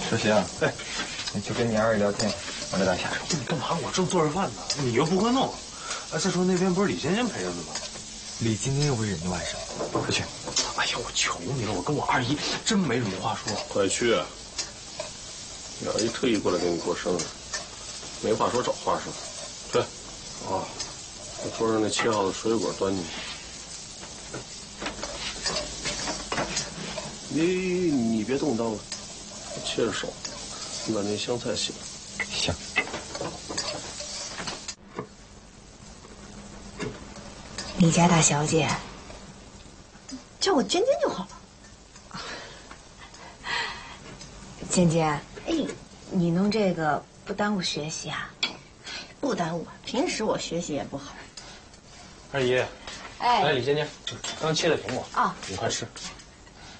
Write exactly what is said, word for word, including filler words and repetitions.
世行，哎，你去跟你二姨聊天，我这边下手。 你干嘛？我正做着饭呢，你又不会弄。哎，再说那边不是李尖尖陪着呢吗？ 李晶晶又不是人家外甥，快去！ 哎呀，我求你了，我跟我二姨真没什么话说。 快去！你二姨特意过来给你过生日，没话说找话说。对，啊，把桌上那切好的水果端进去。你你别动刀了，我切着手。你把那香菜洗了。 行。 李家大小姐， 叫我尖尖就好了。 尖尖，哎，你弄这个不耽误学习啊？ 不耽误，平时我学习也不好。 二姨， 哎， 来，李尖尖，刚切的苹果啊， 你快吃。